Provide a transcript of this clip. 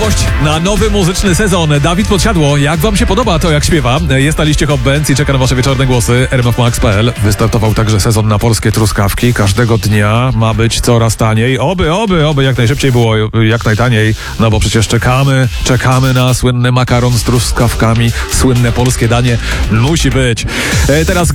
Nowość na nowy muzyczny sezon. Dawid Podsiadło, jak wam się podoba to, jak śpiewa? Jest na liście Hot Bands i czeka na wasze wieczorne głosy. rmfmax.pl. Wystartował także sezon na polskie truskawki. Każdego dnia ma być coraz taniej. Oby jak najszybciej było, jak najtaniej. No bo przecież czekamy na słynny makaron z truskawkami. Słynne polskie danie musi być. Teraz